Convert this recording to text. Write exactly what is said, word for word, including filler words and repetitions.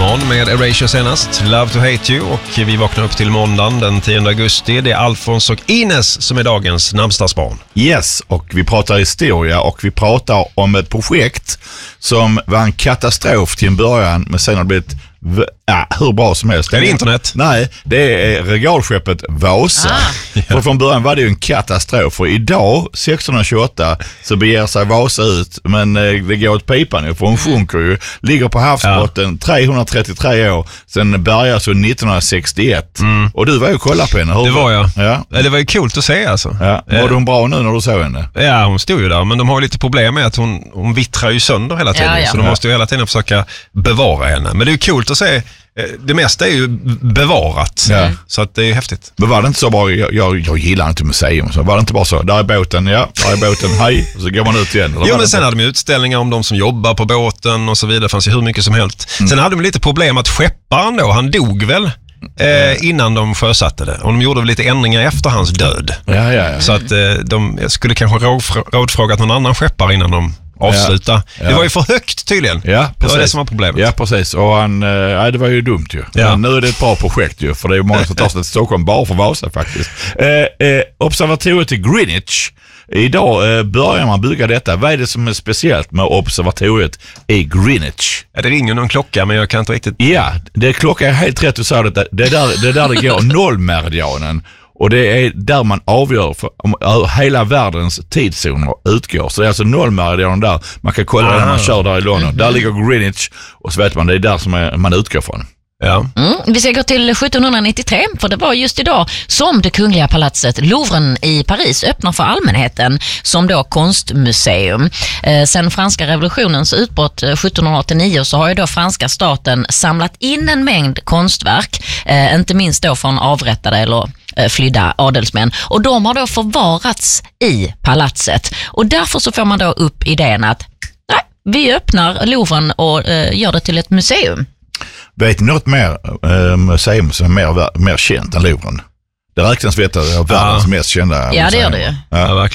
Nyhetsmorgon med Erasure senast, Love to Hate You, och vi vaknar upp till måndagen den tionde augusti. Det är Alfons och Ines som är dagens namnsdagsbarn. Yes, och vi pratar historia och vi pratar om ett projekt som var en katastrof till en början, men sen har det blivit v- ja, hur bra som helst. Är det internet? Nej, det är regalskeppet Vasa. Ah. För från början var det ju en katastrof. För idag, sextonhundratjugoåtta, så beger sig Vasa ut, men eh, det går åt pipan ju, för hon sjunker ju. Ligger på havsbotten ja. trehundratrettiotre år, sen börjar så nittonhundrasextioett. Mm. Och du var ju och kollade på henne. Hur det var jag. Ja. Det var ju kul att se alltså. Ja. Var hon bra nu när du såg henne? Ja, hon stod ju där, men de har ju lite problem med att hon, hon vittrar ju sönder hela tiden. Ja, ja. Så de måste ju hela tiden försöka bevara henne. Men det är ju kul att se. Det mesta är ju bevarat, ja. Så att det är ju häftigt. Men var det inte så bara, jag, jag, jag gillar inte museum, så var det inte bara så, där är båten, ja, där är båten, hej, och så går man ut igen. Eller jo, men sen hade de utställningar om de som jobbar på båten och så vidare, det fanns ju hur mycket som helst. Mm. Sen hade de lite problem att skepparen då, han dog väl eh, innan de sjösatte det. Och de gjorde väl lite ändringar efter hans död. Ja, ja, ja. Så att eh, de skulle kanske rådfrågat någon annan skeppare innan de avsluta. Ja, ja. Det var ju för högt tydligen. Ja, det var det som var problemet. Ja, precis. Och han, nej, det var ju dumt ju. Ja. Men nu är det ett bra projekt ju, för det är ju många som tar sig till Stockholm bara för Vasa faktiskt. Eh, eh, observatoriet i Greenwich. Idag eh, börjar man bygga detta. Vad är det som är speciellt med observatoriet i Greenwich? Ja, det ringer någon klocka, men jag kan inte riktigt... Ja, det klockan är helt rätt. Du sa det, det är där det, är där det går nollmeridianen. Och det är där man avgör för, om hela världens tidszoner utgår. Så det är alltså nollmeridianen där. Man kan kolla ah. när man kör där i London. Mm-hmm. Där ligger Greenwich och så vet man, det är där som är, man utgår från. Ja. Mm, vi ska gå till sjuttonhundranittiotre, för det var just idag som det kungliga palatset Louvren i Paris öppnar för allmänheten som då konstmuseum. Eh, sen franska revolutionens utbrott sjuttonhundraåttionio så har ju då franska staten samlat in en mängd konstverk, eh, inte minst då från avrättade eller eh, flydda adelsmän, och de har då förvarats i palatset. Och därför så får man då upp idén att nej, vi öppnar Louvren och eh, gör det till ett museum. Vet ni något mer eh, museum som är mer, mer känt än Louvren? Det räknas veta av världens ja. mest kända Ja, museum. det gör det ju. Ja.